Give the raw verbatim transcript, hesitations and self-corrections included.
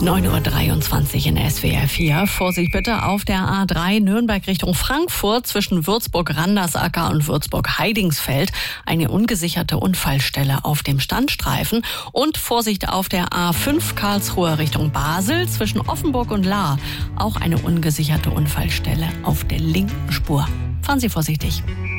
neun Uhr dreiundzwanzig in S W R vier. Vorsicht bitte auf der A drei Nürnberg Richtung Frankfurt zwischen Würzburg-Randersacker und Würzburg-Heidingsfeld. Eine ungesicherte Unfallstelle auf dem Standstreifen. Und Vorsicht auf der A fünf Karlsruhe Richtung Basel zwischen Offenburg und Lahr. Auch eine ungesicherte Unfallstelle auf der linken Spur. Fahren Sie vorsichtig.